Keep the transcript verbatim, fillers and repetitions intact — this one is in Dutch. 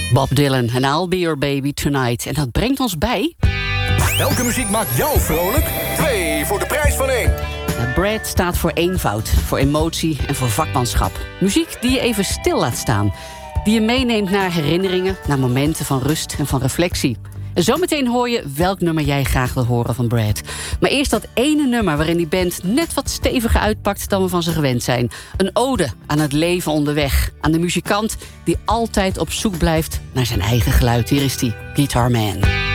Bob Dylan en I'll Be Your Baby Tonight. En dat brengt ons bij... Welke muziek maakt jou vrolijk? Twee voor de prijs van één. Brad staat voor eenvoud, voor emotie en voor vakmanschap. Muziek die je even stil laat staan. Die je meeneemt naar herinneringen, naar momenten van rust en van reflectie. En zometeen hoor je welk nummer jij graag wil horen van Brad. Maar eerst dat ene nummer waarin die band net wat steviger uitpakt dan we van ze gewend zijn. Een ode aan het leven onderweg. Aan de muzikant die altijd op zoek blijft naar zijn eigen geluid. Hier is die, Guitar Man.